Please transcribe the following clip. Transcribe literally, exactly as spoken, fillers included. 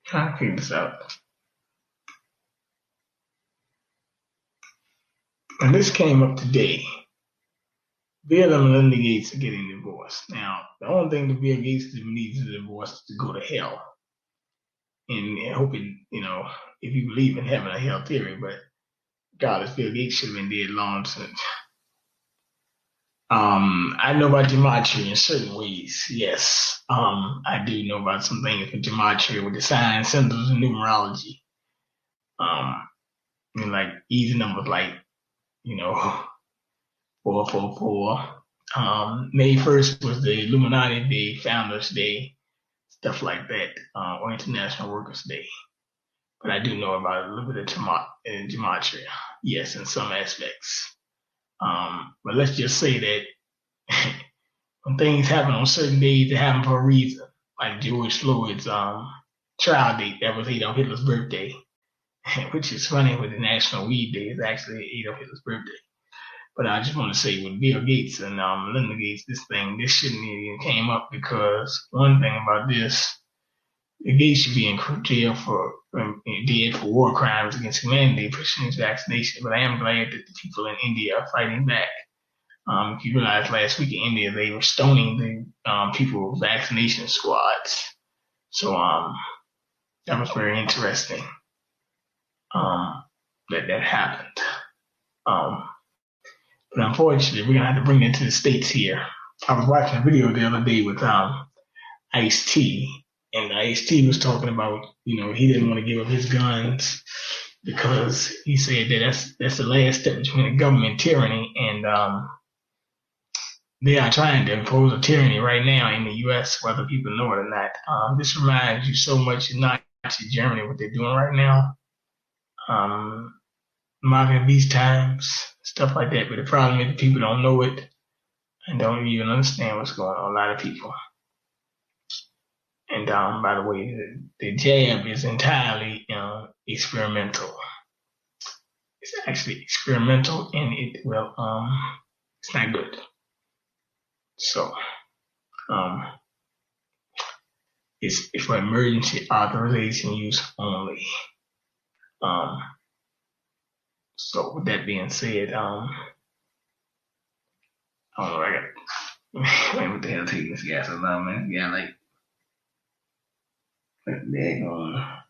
Trying to figure this out. And this came up today. Bill and Melinda Gates are getting divorced. Now, the only thing that Bill Gates needs a divorce is to go to hell. And, and hoping, you know, if you believe in heaven or hell theory, but God, Bill Gates should have been dead long since. Um, I know about gematria in certain ways. Yes, um, I do know about some things with gematria, with the signs, symbols, and numerology. Um, I mean, like easy numbers, like you know, four four four. Um, May first was the Illuminati Day, Founders Day, stuff like that, uh, or International Workers Day. But I do know about a little bit of gemat- uh, gematria, yes, in some aspects. Um, but let's just say that when things happen on certain days, they happen for a reason. Like George Floyd's um, trial date, that was Adolf Hitler's birthday, which is funny with the National Weed Day, it's actually Adolf Hitler's birthday. But I just want to say with Bill Gates and um, Melinda Gates, this thing, this shouldn't even came up because one thing about this, the Gates should be in jail for um, dead for war crimes against humanity, pushing this vaccination. But I am glad that the people in India are fighting back. Um, if you realize last week in India, they were stoning the um, people with vaccination squads. So um, that was very interesting um, that that happened. Um, but unfortunately, we're going to have to bring it to the States here. I was watching a video the other day with um, Ice-T, and Ice-T was talking about, you know, he didn't want to give up his guns because he said that that's, that's the last step between the government tyranny and um, they are trying to impose a tyranny right now in the U S, whether people know it or not. Um, this reminds you so much of Nazi Germany, what they're doing right now. Um, marking these times, stuff like that. But the problem is people don't know it and don't even understand what's going on. A lot of people. And um, by the way, the, the jab is entirely you know, experimental. It's actually experimental, and it well, um, it's not good. So, um, it's, it's for emergency authorization use only. Um, so with that being said, um, I don't know. I got man, what the hell taking this gas around, man? Yeah, like, like daggone.